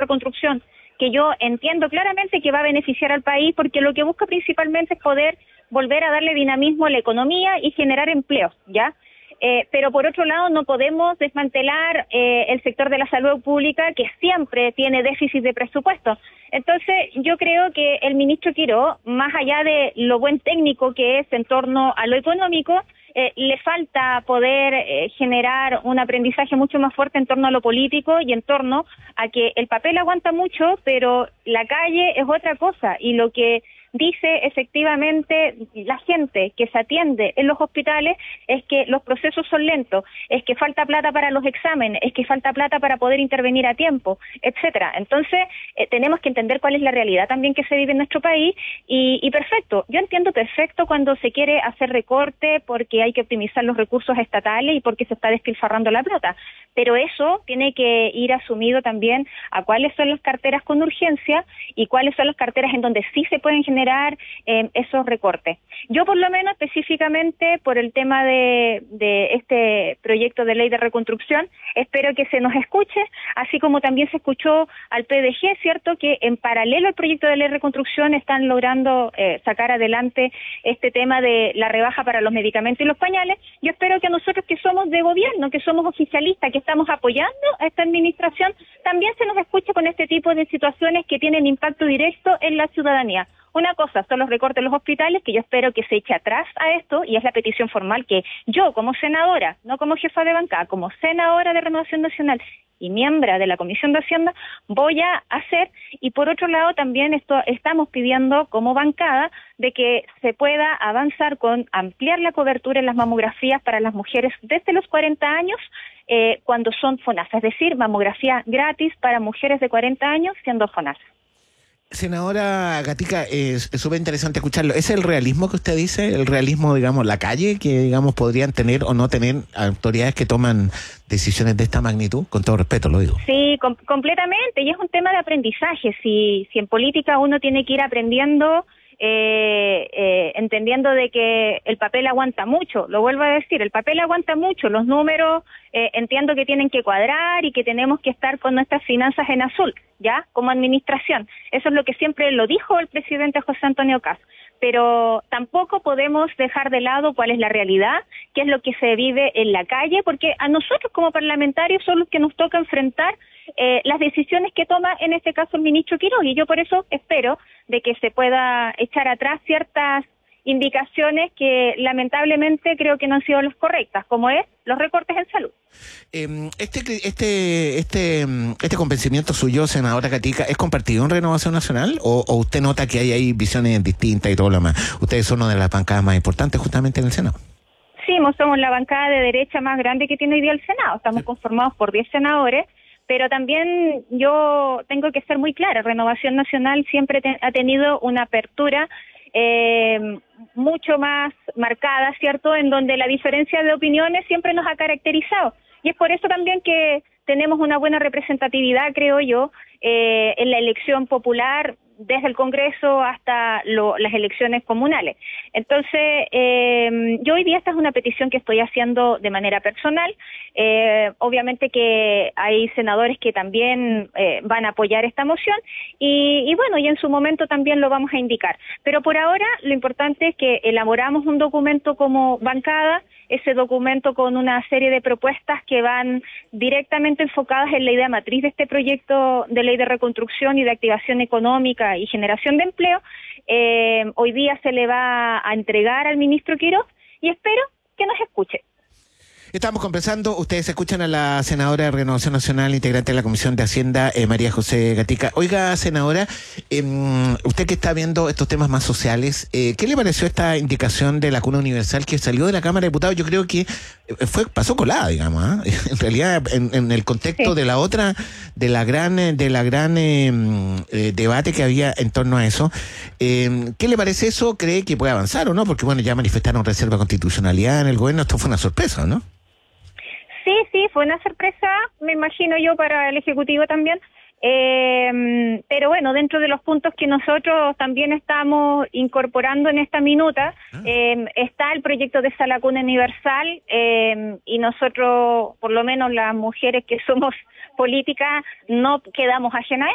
reconstrucción, que yo entiendo claramente que va a beneficiar al país, porque lo que busca principalmente es poder volver a darle dinamismo a la economía y generar empleos, ¿ya? Pero por otro lado no podemos desmantelar el sector de la salud pública, que siempre tiene déficit de presupuesto. Entonces yo creo que el ministro Quiró, más allá de lo buen técnico que es en torno a lo económico, le falta poder generar un aprendizaje mucho más fuerte en torno a lo político y en torno a que el papel aguanta mucho, pero la calle es otra cosa, y lo que dice efectivamente la gente que se atiende en los hospitales es que los procesos son lentos, es que falta plata para los exámenes, es que falta plata para poder intervenir a tiempo, etcétera. Entonces tenemos que entender cuál es la realidad también que se vive en nuestro país, y perfecto, yo entiendo perfecto cuando se quiere hacer recorte porque hay que optimizar los recursos estatales y porque se está despilfarrando la plata, pero eso tiene que ir asumido también a cuáles son las carteras con urgencia y cuáles son las carteras en donde sí se pueden generar esos recortes. Yo por lo menos específicamente por el tema de este proyecto de ley de reconstrucción, espero que se nos escuche, así como también se escuchó al PDG, ¿cierto?, que en paralelo al proyecto de ley de reconstrucción están logrando sacar adelante este tema de la rebaja para los medicamentos y los pañales. Yo espero que nosotros que somos de gobierno, que somos oficialistas, que estamos apoyando a esta administración, también se nos escuche con este tipo de situaciones que tienen impacto directo en la ciudadanía. Una cosa son los recortes en los hospitales, que yo espero que se eche atrás a esto, y es la petición formal que yo, como senadora, no como jefa de bancada, como senadora de Renovación Nacional y miembro de la Comisión de Hacienda, voy a hacer. Y por otro lado también estamos pidiendo como bancada de que se pueda avanzar con ampliar la cobertura en las mamografías para las mujeres desde los 40 años, cuando son FONASA, es decir, mamografía gratis para mujeres de 40 años siendo FONASA. Senadora Gatica, es súper interesante escucharlo. ¿Es el realismo que usted dice? ¿El realismo, digamos, la calle, que, digamos, podrían tener o no tener autoridades que toman decisiones de esta magnitud? Con todo respeto, lo digo. Sí, completamente. Y es un tema de aprendizaje. Si en política uno tiene que ir aprendiendo, entendiendo de que el papel aguanta mucho, lo vuelvo a decir, el papel aguanta mucho, los números entiendo que tienen que cuadrar y que tenemos que estar con nuestras finanzas en azul, ¿ya? Como administración. Eso es lo que siempre lo dijo el presidente José Antonio Kast. Pero tampoco podemos dejar de lado cuál es la realidad, qué es lo que se vive en la calle, porque a nosotros como parlamentarios son los que nos toca enfrentar las decisiones que toma en este caso el ministro Quiroga, y yo por eso espero de que se pueda echar atrás ciertas indicaciones que lamentablemente creo que no han sido las correctas, como es los recortes en salud. Este convencimiento suyo, senadora Gatica, ¿es compartido en Renovación Nacional o usted nota que hay ahí visiones distintas y todo lo demás? Ustedes son una de las bancadas más importantes justamente en el Senado. Sí, somos la bancada de derecha más grande que tiene hoy día el Senado. Estamos conformados por 10 senadores, pero también yo tengo que ser muy clara. Renovación Nacional siempre ha tenido una apertura mucho más marcada, ¿cierto?, en donde la diferencia de opiniones siempre nos ha caracterizado. Y es por eso también que tenemos una buena representatividad, creo yo, en la elección popular, desde el Congreso hasta las elecciones comunales. Entonces, yo hoy día esta es una petición que estoy haciendo de manera personal. Obviamente que hay senadores que también van a apoyar esta moción y bueno, y en su momento también lo vamos a indicar. Pero por ahora lo importante es que elaboramos un documento como bancada, ese documento con una serie de propuestas que van directamente enfocadas en la idea matriz de este proyecto de ley de reconstrucción y de activación económica y generación de empleo. Hoy día se le va a entregar al ministro Quiroga y espero que nos escuche. Estamos conversando, ustedes escuchan a la senadora de Renovación Nacional, integrante de la Comisión de Hacienda, María José Gatica. Oiga, senadora, usted que está viendo estos temas más sociales, ¿qué le pareció esta indicación de la cuna universal que salió de la Cámara de Diputados? Yo creo que pasó colada, digamos, ¿eh? En realidad, en el contexto de la otra, de la gran debate que había en torno a eso. ¿Qué le parece eso? ¿Cree que puede avanzar o no? Porque bueno, ya manifestaron reserva de constitucionalidad en el gobierno, esto fue una sorpresa, ¿no? Sí, fue una sorpresa, me imagino yo, para el Ejecutivo también, pero bueno, dentro de los puntos que nosotros también estamos incorporando en esta minuta, está el proyecto de esa lacuna universal, y nosotros, por lo menos las mujeres que somos políticas, no quedamos ajenas a